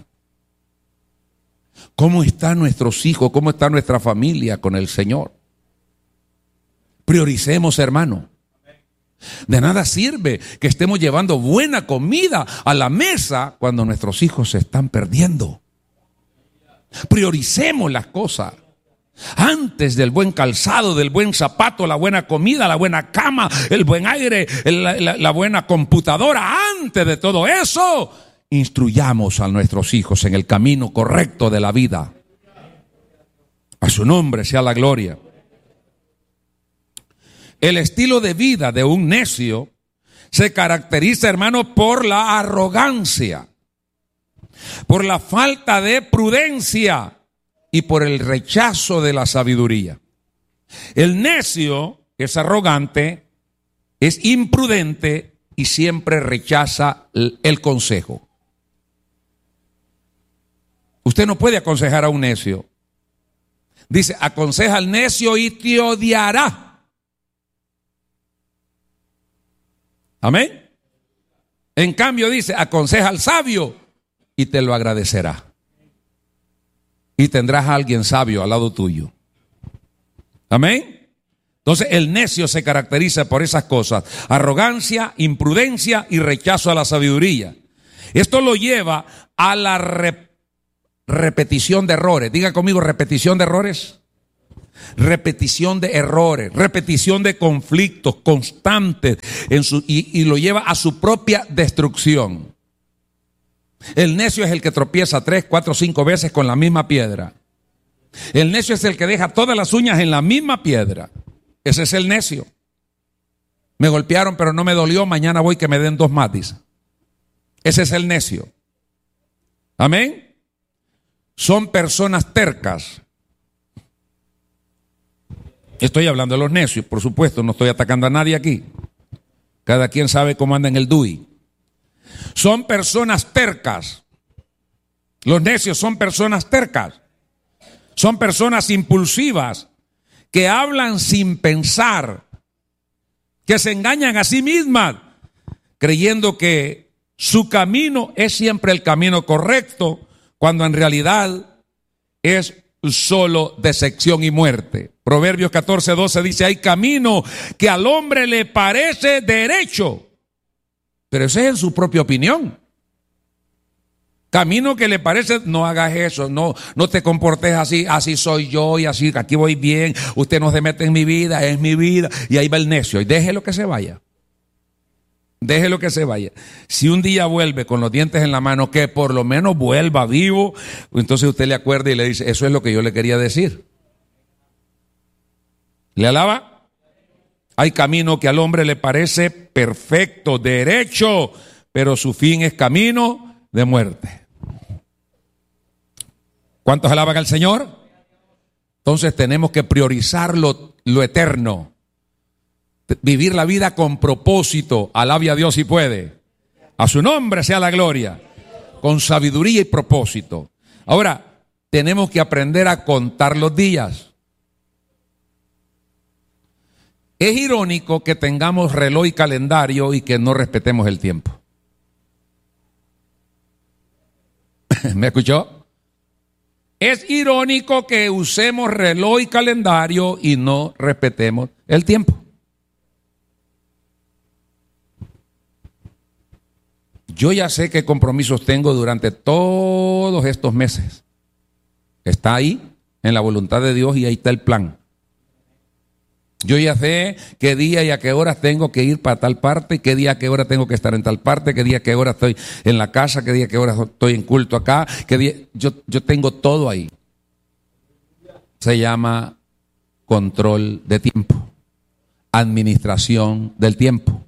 ¿Cómo están nuestros hijos? ¿Cómo está nuestra familia con el Señor? Prioricemos, hermano. De nada sirve que estemos llevando buena comida a la mesa cuando nuestros hijos se están perdiendo. Prioricemos las cosas. Antes del buen calzado, del buen zapato, la buena comida, la buena cama, el buen aire, la, la, la buena computadora, antes de todo eso, instruyamos a nuestros hijos en el camino correcto de la vida. A su nombre sea la gloria. El estilo de vida de un necio se caracteriza, hermano, por la arrogancia, por la falta de prudencia y por el rechazo de la sabiduría. El necio es arrogante, es imprudente y siempre rechaza el consejo. Usted no puede aconsejar a un necio. Dice, aconseja al necio y te odiará. Amén. En cambio dice, aconseja al sabio y te lo agradecerá. Y tendrás a alguien sabio al lado tuyo. Amén. Entonces el necio se caracteriza por esas cosas: arrogancia, imprudencia y rechazo a la sabiduría. Esto lo lleva a la, re, repetición de errores. Diga conmigo, repetición de errores. Repetición de errores, repetición de conflictos constantes en su, y, y lo lleva a su propia destrucción. El necio es el que tropieza tres, cuatro, cinco veces con la misma piedra. El necio es el que deja todas las uñas en la misma piedra. Ese es el necio. Me golpearon pero no me dolió, mañana voy que me den dos más, dice. Ese es el necio. Amén. Son personas tercas. Estoy hablando de los necios, por supuesto, no estoy atacando a nadie aquí. Cada quien sabe cómo anda en el D U I. Son personas tercas. Los necios son personas tercas. Son personas impulsivas que hablan sin pensar, que se engañan a sí mismas, creyendo que su camino es siempre el camino correcto, cuando en realidad es solo decepción y muerte. Proverbios catorce, doce dice, hay camino que al hombre le parece derecho, pero ese es en su propia opinión. Camino que le parece, no hagas eso, no, no te comportes así, así soy yo y así, aquí voy bien, usted no se mete en mi vida, es mi vida, y ahí va el necio, y déjelo que se vaya. Déjelo que se vaya. Si un día vuelve con los dientes en la mano, que por lo menos vuelva vivo, entonces usted le acuerda y le dice, eso es lo que yo le quería decir. ¿Le alaba? Hay camino que al hombre le parece perfecto, derecho, pero su fin es camino de muerte. ¿Cuántos alaban al Señor? Entonces tenemos que priorizar lo, lo eterno. Vivir la vida con propósito. Alabe a Dios si puede. A su nombre sea la gloria. Con sabiduría y propósito. Ahora, tenemos que aprender a contar los días. Es irónico que tengamos reloj y calendario y que no respetemos el tiempo. ¿Me escuchó? Es irónico que usemos reloj y calendario y no respetemos el tiempo. Yo ya sé qué compromisos tengo durante todos estos meses. Está ahí, en la voluntad de Dios, y ahí está el plan. Yo ya sé qué día y a qué horas tengo que ir para tal parte, qué día, a qué hora tengo que estar en tal parte, qué día, a qué hora estoy en la casa, qué día, a qué hora estoy en culto acá, qué día, yo, yo tengo todo ahí. Se llama control de tiempo, administración del tiempo.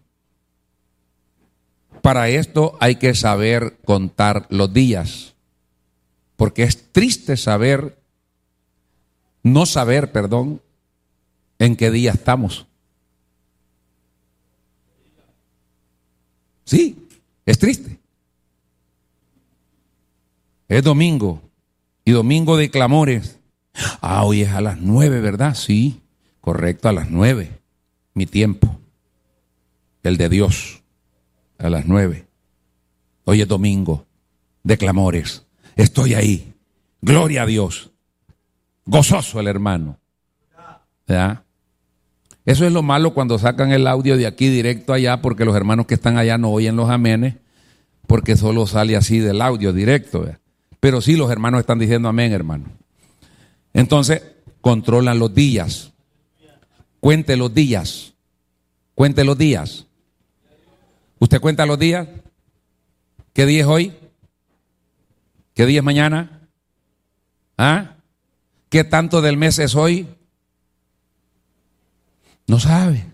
Para esto hay que saber contar los días, porque es triste saber, no saber, perdón, en qué día estamos. Sí, es triste. Es domingo, y domingo de clamores. Ah, hoy es a las nueve, ¿verdad? Sí, correcto, a las nueve, mi tiempo, el de Dios. A las nueve. Hoy es domingo de clamores. Estoy ahí. Gloria a Dios. Gozoso el hermano. ¿Verdad? Eso es lo malo cuando sacan el audio de aquí directo allá, porque los hermanos que están allá no oyen los amenes, porque solo sale así del audio directo. ¿Verdad? Pero sí, los hermanos están diciendo amén, hermano. Entonces, controlan los días. Cuente los días. Cuente los días. ¿Usted cuenta los días? ¿Qué día es hoy? ¿Qué día es mañana? ¿Ah? ¿Qué tanto del mes es hoy? No sabe.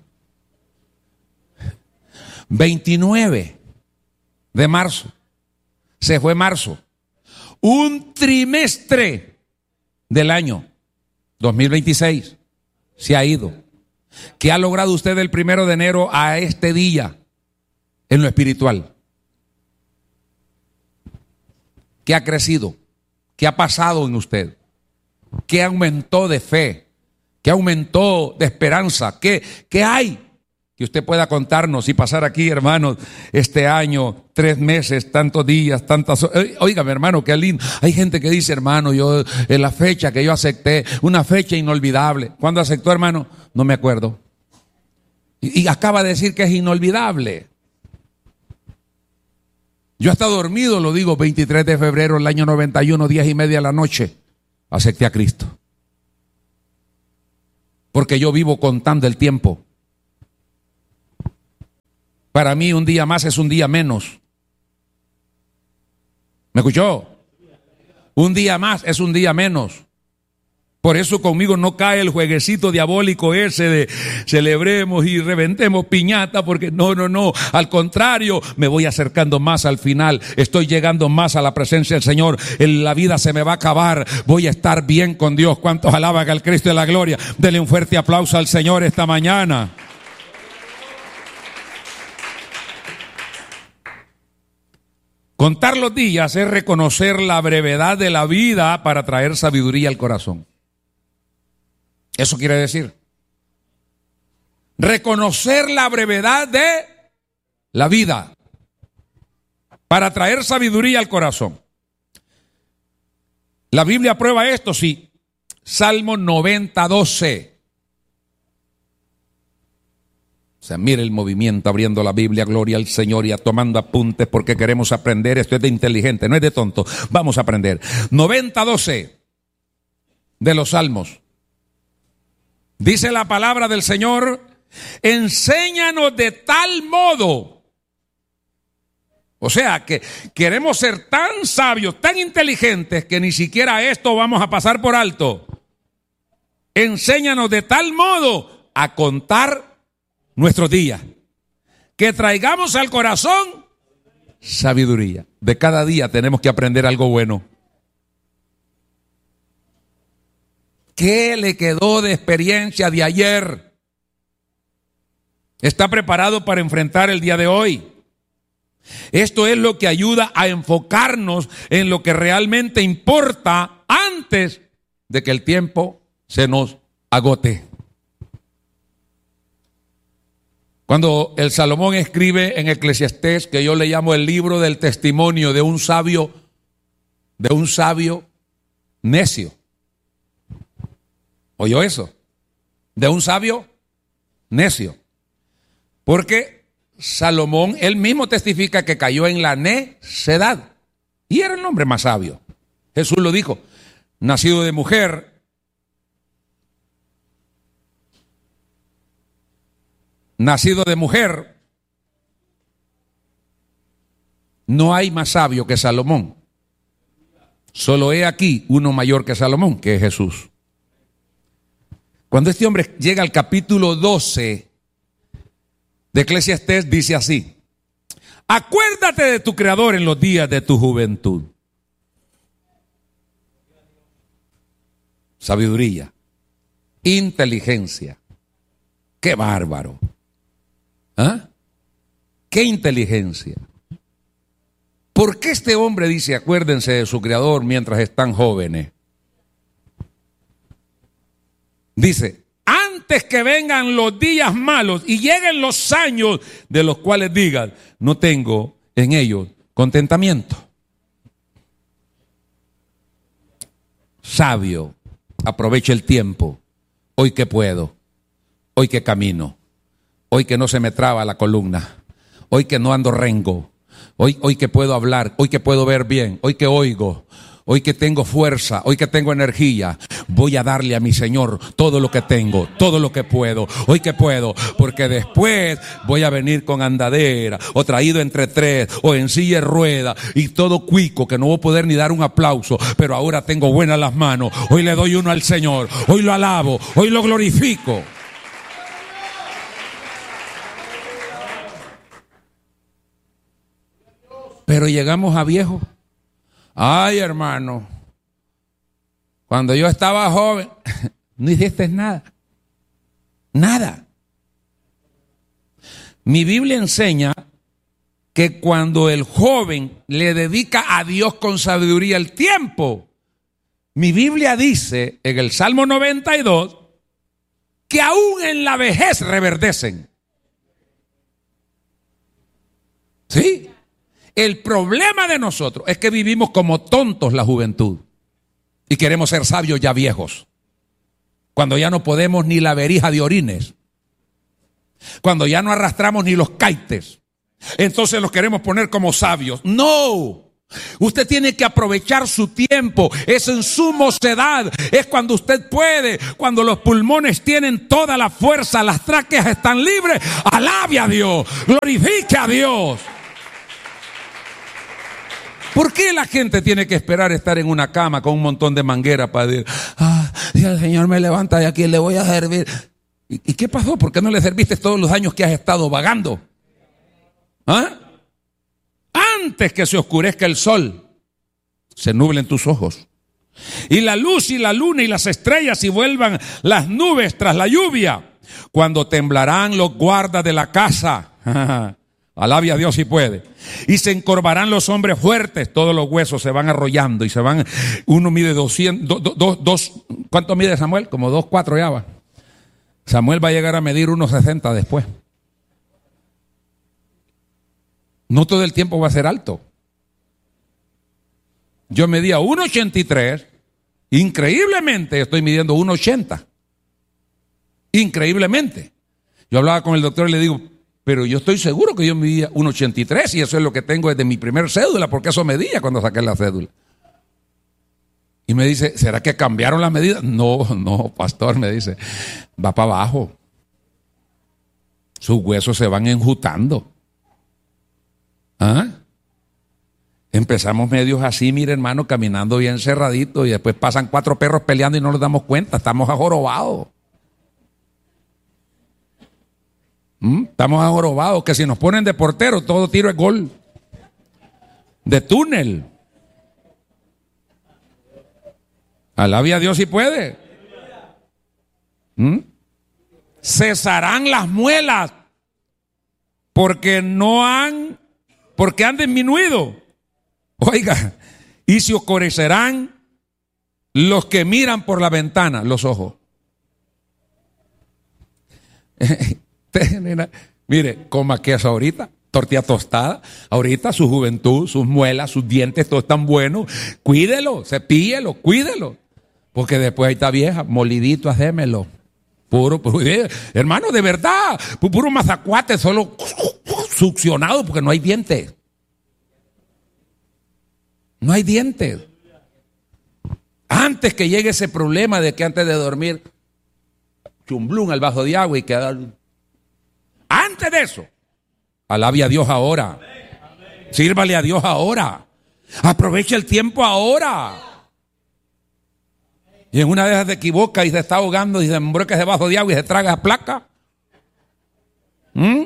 veintinueve de marzo. Se fue marzo. Un trimestre del año dos mil veintiséis se ha ido. ¿Qué ha logrado usted del primero de enero a este día? En lo espiritual. ¿Qué ha crecido? ¿Qué ha pasado en usted? ¿Qué aumentó de fe? ¿Qué aumentó de esperanza? ¿Qué, qué hay que usted pueda contarnos y pasar aquí, hermanos, este año, tres meses, tantos días, tantas... Óigame, hermano, qué lindo. Hay gente que dice, hermano, yo en la fecha que yo acepté, una fecha inolvidable. ¿Cuándo aceptó, hermano? No me acuerdo. Y, y acaba de decir que es inolvidable. Yo hasta dormido, lo digo, veintitrés de febrero del año noventa y uno, diez y media de la noche, acepté a Cristo. Porque yo vivo contando el tiempo. Para mí un día más es un día menos. ¿Me escuchó? Un día más es un día menos. Por eso conmigo no cae el jueguecito diabólico ese de celebremos y reventemos piñata, porque no, no, no. Al contrario, me voy acercando más al final. Estoy llegando más a la presencia del Señor. En la vida se me va a acabar. Voy a estar bien con Dios. ¿Cuántos alaban al Cristo de la gloria? Denle un fuerte aplauso al Señor esta mañana. Contar los días es reconocer la brevedad de la vida para traer sabiduría al corazón. Eso quiere decir reconocer la brevedad de la vida para traer sabiduría al corazón. La Biblia prueba esto, sí. Salmo noventa, doce. O sea, mire el movimiento abriendo la Biblia, gloria al Señor, y a tomando apuntes porque queremos aprender. Esto es de inteligente, no es de tonto. Vamos a aprender. noventa, doce de los Salmos. Dice la palabra del Señor: enséñanos de tal modo. O sea, que queremos ser tan sabios, tan inteligentes, que ni siquiera esto vamos a pasar por alto. Enséñanos de tal modo a contar nuestros días, que traigamos al corazón sabiduría. De cada día tenemos que aprender algo bueno. ¿Qué le quedó de experiencia de ayer? ¿Está preparado para enfrentar el día de hoy? Esto es lo que ayuda a enfocarnos en lo que realmente importa antes de que el tiempo se nos agote. Cuando el Salomón escribe en Eclesiastés, que yo le llamo el libro del testimonio de un sabio, de un sabio necio. ¿Oyó eso? De un sabio necio. Porque Salomón, él mismo testifica que cayó en la necedad. Y era el hombre más sabio. Jesús lo dijo: nacido de mujer, nacido de mujer, no hay más sabio que Salomón. Solo he aquí uno mayor que Salomón, que es Jesús. Cuando este hombre llega al capítulo doce de Eclesiastés, dice así: acuérdate de tu Creador en los días de tu juventud. Sabiduría, inteligencia. ¡Qué bárbaro! ¿Ah? ¡Qué inteligencia! ¿Por qué este hombre dice acuérdense de su Creador mientras están jóvenes? Dice, antes que vengan los días malos y lleguen los años de los cuales digan, no tengo en ellos contentamiento. Sabio, aproveche el tiempo. Hoy que puedo, hoy que camino, hoy que no se me traba la columna, hoy que no ando rengo, hoy, hoy que puedo hablar, hoy que puedo ver bien, hoy que oigo, hoy que tengo fuerza, hoy que tengo energía, voy a darle a mi Señor todo lo que tengo, todo lo que puedo, hoy que puedo, porque después voy a venir con andadera, o traído entre tres, o en silla de rueda, y todo cuico, que no voy a poder ni dar un aplauso, pero ahora tengo buenas las manos, hoy le doy uno al Señor, hoy lo alabo, hoy lo glorifico. Pero llegamos a viejo. Ay, hermano, cuando yo estaba joven, no hiciste nada. Nada. Mi Biblia enseña que cuando el joven le dedica a Dios con sabiduría el tiempo, mi Biblia dice en el Salmo noventa y dos que aún en la vejez reverdecen. ¿Sí? El problema de nosotros es que vivimos como tontos la juventud y queremos ser sabios ya viejos, cuando ya no podemos ni la verija de orines, cuando ya no arrastramos ni los caites, entonces los queremos poner como sabios. No. Usted tiene que aprovechar su tiempo. Es en su mocedad. Es cuando usted puede. Cuando los pulmones tienen toda la fuerza. Las tráqueas están libres. Alabe a Dios. Glorifique a Dios. ¿Por qué la gente tiene que esperar estar en una cama con un montón de manguera para decir, ah, si el Señor me levanta de aquí, le voy a servir? ¿Y, ¿Y qué pasó? ¿Por qué no le serviste todos los años que has estado vagando? ¿Ah? Antes que se oscurezca el sol, se nublen tus ojos, y la luz y la luna y las estrellas y vuelvan las nubes tras la lluvia, cuando temblarán los guardas de la casa. Alabe a Dios si puede. Y se encorvarán los hombres fuertes, todos los huesos se van arrollando y se van. Uno mide doscientos, dos, dos, dos, ¿cuánto mide Samuel? Como dos, cuatro ya va. Samuel va a llegar a medir uno sesenta después. No todo el tiempo va a ser alto. Yo medía uno ochenta y tres, increíblemente estoy midiendo uno ochenta. Increíblemente. Yo hablaba con el doctor y le digo, pero yo estoy seguro que yo medía uno ochenta y tres y eso es lo que tengo desde mi primer cédula, porque eso medía cuando saqué la cédula. Y me dice, ¿será que cambiaron las medidas? No, no, pastor, me dice, va para abajo. Sus huesos se van enjutando. ¿Ah? Empezamos medios así, mire hermano, caminando bien cerradito y después pasan cuatro perros peleando y no nos damos cuenta, estamos ajorobados. ¿Mm? Estamos ajorobados, que si nos ponen de portero, todo tiro es gol. De túnel. Alabe a Dios si puede. ¿Mm? Cesarán las muelas porque no han, porque han disminuido. Oiga, y se oscurecerán los que miran por la ventana, los ojos. Mire, coma queso ahorita, tortilla tostada, ahorita su juventud, sus muelas, sus dientes, todo están buenos. Cuídelo, cepíllelo, cuídelo. Porque después ahí está vieja, molidito, hacémelo. Puro, puro, hermano, de verdad, puro mazacuate, solo succionado porque no hay dientes. No hay dientes. Antes que llegue ese problema de que antes de dormir, chumblún al vaso de agua y quedar. Antes de eso, alabe a Dios ahora. Sírvale a Dios ahora. Aproveche el tiempo ahora. Y en una de esas se equivoca y se está ahogando y se embroca ese vaso de agua y se traga la placa. ¿Mm?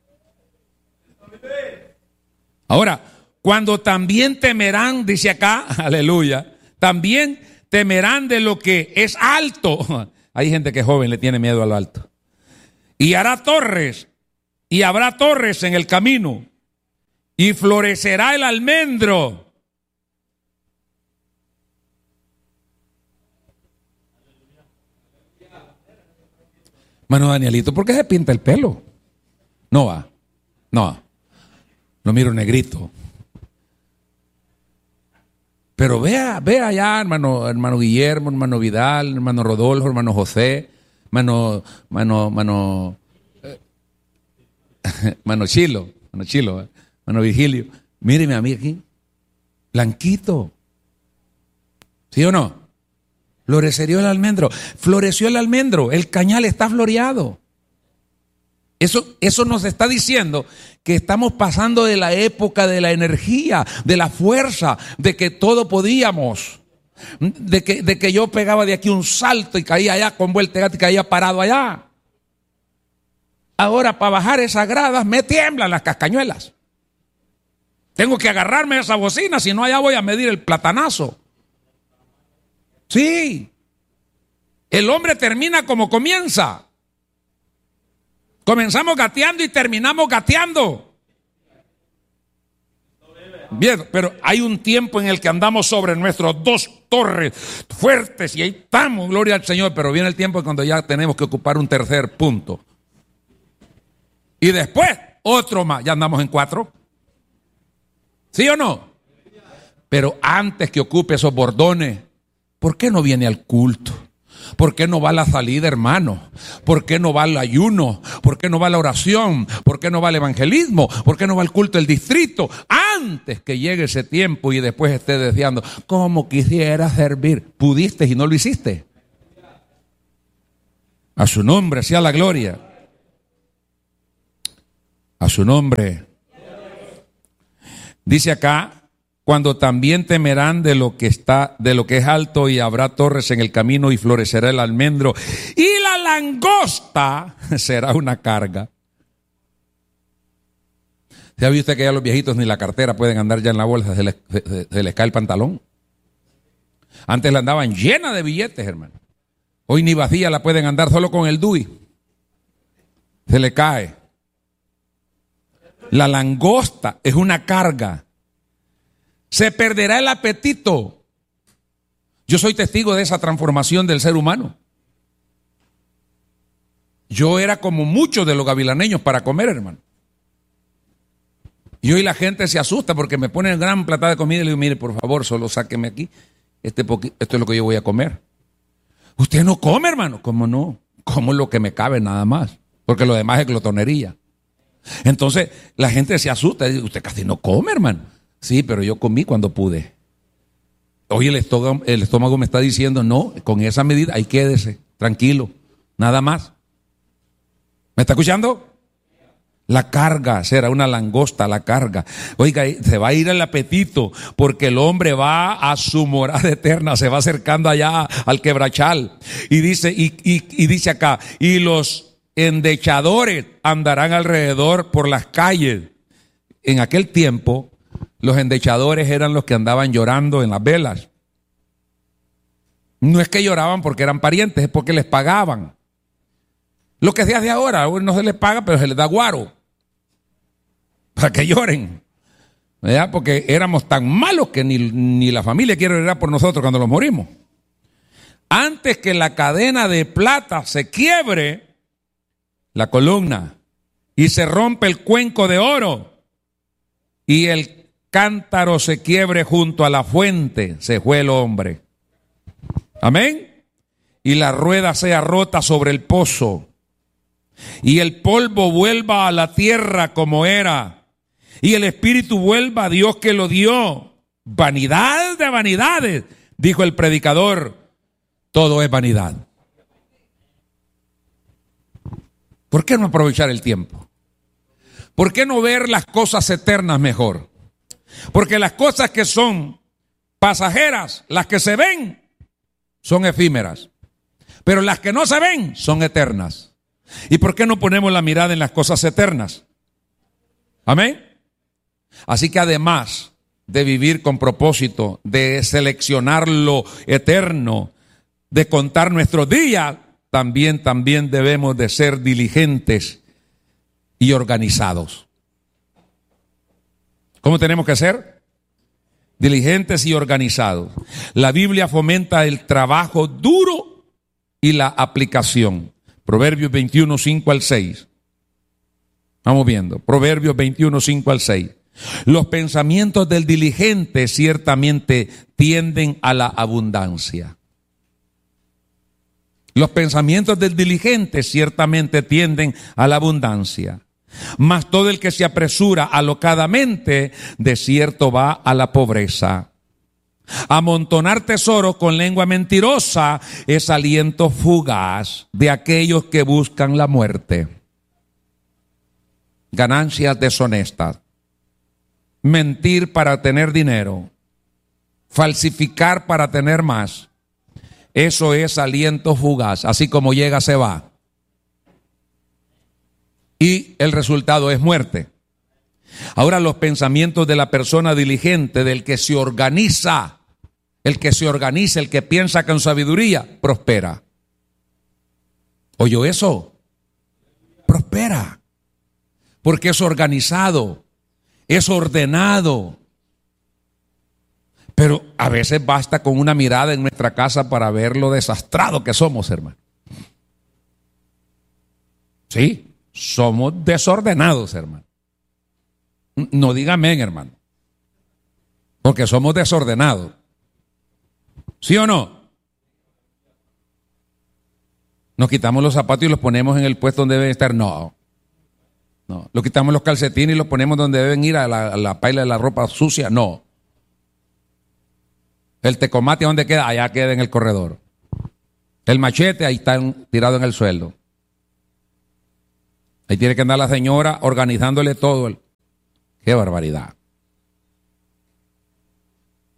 Ahora, cuando también temerán, dice acá, aleluya, también temerán de lo que es alto. Hay gente que es joven, le tiene miedo a lo alto. Y hará torres, y habrá torres en el camino, y florecerá el almendro. Mano Danielito, ¿por qué se pinta el pelo? No va, no va. Lo miro negrito. Pero vea, vea allá, hermano, hermano Guillermo, hermano Vidal, hermano Rodolfo, hermano José, hermano, hermano, hermano, eh, hermano Chilo, hermano Chilo, eh, hermano Virgilio. Míreme a mí aquí, blanquito. ¿Sí o no? Floreció el almendro, floreció el almendro, el cañal está floreado. Eso, eso nos está diciendo que estamos pasando de la época de la energía, de la fuerza, de que todo podíamos, de que, de que yo pegaba de aquí un salto y caía allá con vuelta de gato y caía parado allá. Ahora para bajar esas gradas me tiemblan las cascañuelas. Tengo que agarrarme a esa bocina, si no allá voy a medir el platanazo. Sí, el hombre termina como comienza. Comenzamos gateando y terminamos gateando. Bien, pero hay un tiempo en el que andamos sobre nuestros dos torres fuertes y ahí estamos, gloria al Señor, pero viene el tiempo cuando ya tenemos que ocupar un tercer punto. Y después otro más, ya andamos en cuatro. ¿Sí o no? Pero antes que ocupe esos bordones, ¿por qué no viene al culto? ¿Por qué no va la salida, hermano? ¿Por qué no va el ayuno? ¿Por qué no va la oración? ¿Por qué no va el evangelismo? ¿Por qué no va el culto del distrito? Antes que llegue ese tiempo y después esté deseando, ¿cómo quisiera servir? Pudiste y no lo hiciste. A su nombre sea la gloria. A su nombre. Dice acá, cuando también temerán de lo que está, de lo que es alto, y habrá torres en el camino y florecerá el almendro y la langosta será una carga. ¿Ya vio usted que ya los viejitos ni la cartera pueden andar ya en la bolsa? Se les, se, se les cae el pantalón. Antes la andaban llena de billetes, hermano. Hoy ni vacía la pueden andar, solo con el D U I. Se le cae. La langosta es una carga. Se perderá el apetito. Yo soy testigo de esa transformación del ser humano. Yo era como muchos de los gavilaneños para comer, hermano. Y hoy la gente se asusta porque me ponen gran plata de comida y le digo, mire, por favor, solo sáqueme aquí. Este poqu- esto es lo que yo voy a comer. Usted no come, hermano. ¿Cómo no? Como lo que me cabe nada más. Porque lo demás es glotonería. Entonces la gente se asusta y dice, usted casi no come, hermano. Sí, pero yo comí cuando pude. Hoy el estómago, el estómago me está diciendo, no, con esa medida, ahí quédese, tranquilo, nada más. ¿Me está escuchando? La carga, será una langosta la carga. Oiga, se va a ir el apetito porque el hombre va a su morada eterna, se va acercando allá al quebrachal. Y dice, y, y, y dice acá, y los endechadores andarán alrededor por las calles. En aquel tiempo, los endechadores eran los que andaban llorando en las velas. No es que lloraban porque eran parientes, es porque les pagaban. Lo que se hace ahora, no se les paga, pero se les da guaro. Para que lloren. ¿Verdad? Porque éramos tan malos que ni, ni la familia quiere orar por nosotros cuando los morimos. Antes que la cadena de plata se quiebre, la columna, y se rompe el cuenco de oro, y el cántaro se quiebre junto a la fuente, se fue el hombre. Amén. Y la rueda sea rota sobre el pozo, y el polvo vuelva a la tierra como era, y el espíritu vuelva a Dios que lo dio. Vanidad de vanidades, dijo el predicador, todo es vanidad. ¿Por qué no aprovechar el tiempo? ¿Por qué no ver las cosas eternas mejor? Porque las cosas que son pasajeras, las que se ven, son efímeras. Pero las que no se ven, son eternas. ¿Y por qué no ponemos la mirada en las cosas eternas? Amén. Así que además de vivir con propósito, de seleccionar lo eterno, de contar nuestros días, también, también debemos de ser diligentes y organizados. ¿Cómo tenemos que ser? Diligentes y organizados. La Biblia fomenta el trabajo duro y la aplicación. Proverbios veintiuno, cinco al seis. Vamos viendo. Proverbios veintiuno, cinco al seis. Los pensamientos del diligente ciertamente tienden a la abundancia. Los pensamientos del diligente ciertamente tienden a la abundancia. Mas todo el que se apresura alocadamente, de cierto va a la pobreza. Amontonar tesoros con lengua mentirosa es aliento fugaz de aquellos que buscan la muerte. Ganancias deshonestas. Mentir para tener dinero. Falsificar para tener más. Eso es aliento fugaz. Así como llega, se va. Y el resultado es muerte. Ahora, los pensamientos de la persona diligente, del que se organiza, el que se organiza, el que piensa con sabiduría, prospera. ¿Oyó eso? Prospera. Porque es organizado, es ordenado. Pero a veces basta con una mirada en nuestra casa para ver lo desastrado que somos, hermano. Sí, somos desordenados, hermano. No diga amén, hermano. Porque somos desordenados. ¿Sí o no? Nos quitamos los zapatos y los ponemos en el puesto donde deben estar. No. No. Nos quitamos los calcetines y los ponemos donde deben ir, a la, a la paila de la ropa sucia. No. El tecomate, ¿dónde queda? Allá queda en el corredor. El machete, ahí está tirado en el suelo. Ahí tiene que andar la señora organizándole todo. ¡Qué barbaridad!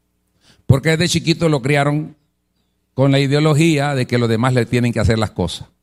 Porque desde chiquito lo criaron con la ideología de que los demás le tienen que hacer las cosas.